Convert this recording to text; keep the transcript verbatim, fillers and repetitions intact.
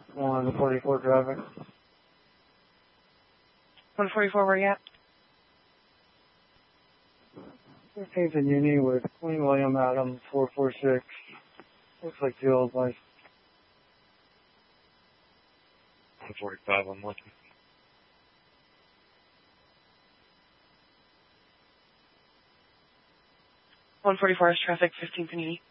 one forty-four traffic. one forty-four, where you at? fifteenth and Uni with Queen William Adam four four six. Looks like the old place. one forty-five, I'm looking. one forty-four is traffic, fifteenth and Uni.